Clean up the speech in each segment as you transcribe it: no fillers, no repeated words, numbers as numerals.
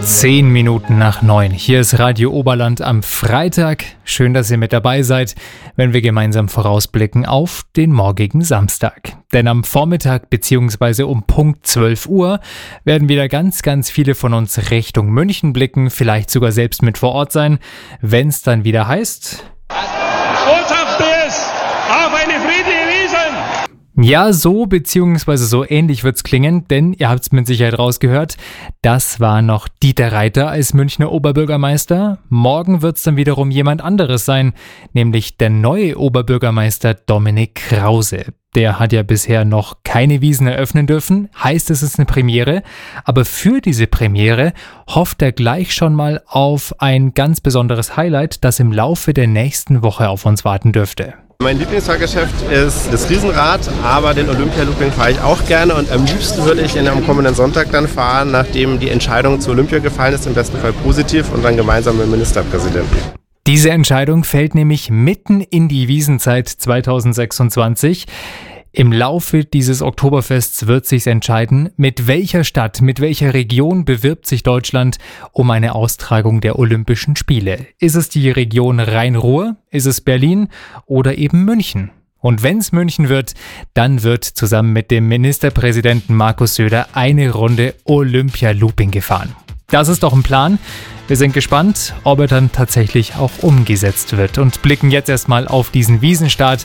10 Minuten nach 9. Hier ist Radio Oberland am Freitag. Schön, dass ihr mit dabei seid, wenn wir gemeinsam vorausblicken auf den morgigen Samstag. Denn am Vormittag bzw. um Punkt 12 Uhr werden wieder ganz viele von uns Richtung München blicken, vielleicht sogar selbst mit vor Ort sein, wenn es dann wieder heißt: Botschaftes auf eine friedliche Wiesn! Ja, so bzw. so ähnlich wird's klingen, denn ihr habt's mit Sicherheit rausgehört, das war noch Dieter Reiter als Münchner Oberbürgermeister. Morgen wird's dann wiederum jemand anderes sein, nämlich der neue Oberbürgermeister Dominik Krause. Der hat ja bisher noch keine Wiesn eröffnen dürfen, heißt es ist eine Premiere, aber für diese Premiere hofft er gleich schon mal auf ein ganz besonderes Highlight, das im Laufe der nächsten Woche auf uns warten dürfte. Mein Lieblingsfahrgeschäft ist das Riesenrad, aber den Olympia-Looping fahre ich auch gerne und am liebsten würde ich ihn am kommenden Sonntag dann fahren, nachdem die Entscheidung zu Olympia gefallen ist, im besten Fall positiv und dann gemeinsam mit dem Ministerpräsidenten. Diese Entscheidung fällt nämlich mitten in die Wiesnzeit 2026. Im Laufe dieses Oktoberfests wird sich entscheiden, mit welcher Stadt, mit welcher Region bewirbt sich Deutschland um eine Austragung der Olympischen Spiele. Ist es die Region Rhein-Ruhr, ist es Berlin oder eben München? Und wenn es München wird, dann wird zusammen mit dem Ministerpräsidenten Markus Söder eine Runde Olympia-Looping gefahren. Das ist doch ein Plan. Wir sind gespannt, ob er dann tatsächlich auch umgesetzt wird und blicken jetzt erstmal auf diesen Wiesnstart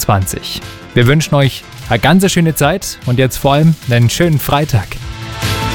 2026. Wir wünschen euch eine ganz schöne Zeit und jetzt vor allem einen schönen Freitag.